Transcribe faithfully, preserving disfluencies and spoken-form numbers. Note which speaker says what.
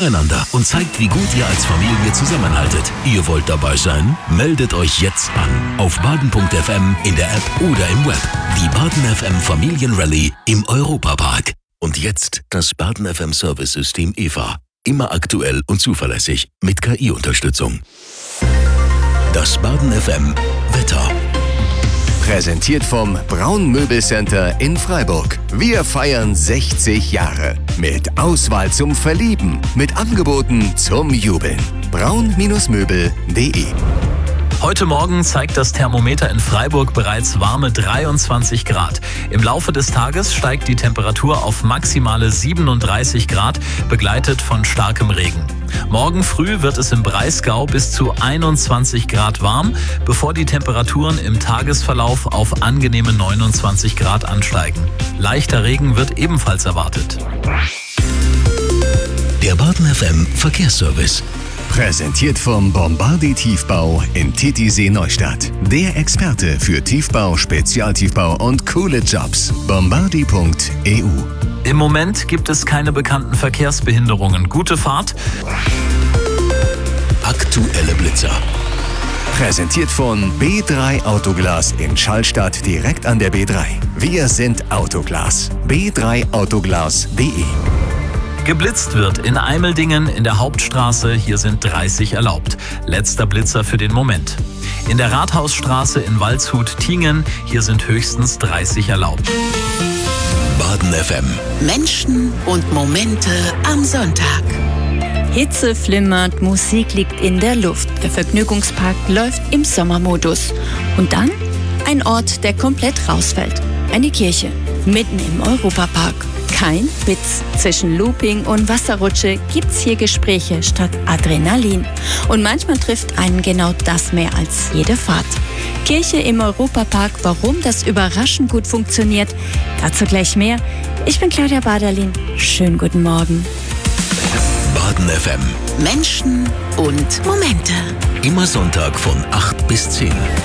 Speaker 1: füreinander und zeigt, wie gut ihr als Familie zusammenhaltet. Ihr wollt dabei sein? Meldet euch jetzt an. Auf baden punkt f m, in der App oder im Web. Die Baden F M Familienrallye im Europapark. Und jetzt das Baden F M Service-System E V A. Immer aktuell und zuverlässig mit K I-Unterstützung. Das Baden F M Wetter.
Speaker 2: Präsentiert vom Braun Möbelcenter in Freiburg. Wir feiern sechzig Jahre. Mit Auswahl zum Verlieben. Mit Angeboten zum Jubeln. braun Möbel punkt de.
Speaker 3: Heute Morgen zeigt das Thermometer in Freiburg bereits warme dreiundzwanzig Grad. Im Laufe des Tages steigt die Temperatur auf maximale siebenunddreißig Grad, begleitet von starkem Regen. Morgen früh wird es im Breisgau bis zu einundzwanzig Grad warm, bevor die Temperaturen im Tagesverlauf auf angenehme neunundzwanzig Grad ansteigen. Leichter Regen wird ebenfalls erwartet.
Speaker 1: Der Baden F M Verkehrsservice.
Speaker 2: Präsentiert vom Bombardi Tiefbau in Titisee Neustadt. Der Experte für Tiefbau, Spezialtiefbau und coole Jobs. bombardi punkt e u.
Speaker 3: Im Moment gibt es keine bekannten Verkehrsbehinderungen. Gute Fahrt.
Speaker 1: Aktuelle Blitzer.
Speaker 2: Präsentiert von B drei Autoglas in Schallstadt direkt an der B drei. Wir sind Autoglas. b drei autoglas punkt de.
Speaker 3: Geblitzt wird in Eimeldingen in der Hauptstraße, hier sind dreißig erlaubt. Letzter Blitzer für den Moment. In der Rathausstraße in Waldshut-Tiengen, hier sind höchstens dreißig erlaubt.
Speaker 1: Baden F M.
Speaker 4: Menschen und Momente am Sonntag.
Speaker 5: Hitze flimmert, Musik liegt in der Luft. Der Vergnügungspark läuft im Sommermodus. Und dann ein Ort, der komplett rausfällt. Eine Kirche, mitten im Europapark. Kein Witz. Zwischen Looping und Wasserrutsche gibt's hier Gespräche statt Adrenalin. Und manchmal trifft einen genau das mehr als jede Fahrt. Kirche im Europapark, warum das überraschend gut funktioniert. Dazu gleich mehr. Ich bin Claudia Baderlin. Schönen guten Morgen.
Speaker 1: Baden F M.
Speaker 4: Menschen und Momente.
Speaker 1: Immer Sonntag von acht bis zehn.